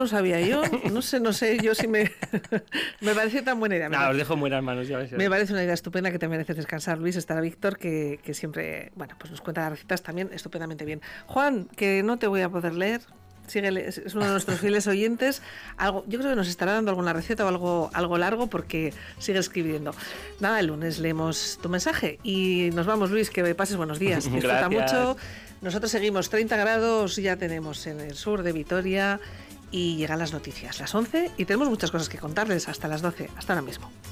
No sabía yo, no sé yo si me me parece tan buena idea. No, os dejo en buenas manos, ya ves. Me parece una idea estupenda, que te mereces descansar, Luis. Estará Víctor, que siempre, bueno, pues nos cuenta las recetas también estupendamente bien. Juan, que no te voy a poder leer, síguele, es uno de nuestros fieles oyentes. Yo creo que nos estará dando alguna receta o algo largo, porque sigue escribiendo. Nada, el lunes leemos tu mensaje y nos vamos, Luis, que pases buenos días. Disfruta mucho. Nosotros seguimos 30 grados, ya tenemos en el sur de Vitoria, y llegan las noticias, las 11, y tenemos muchas cosas que contarles hasta las 12. Hasta ahora mismo.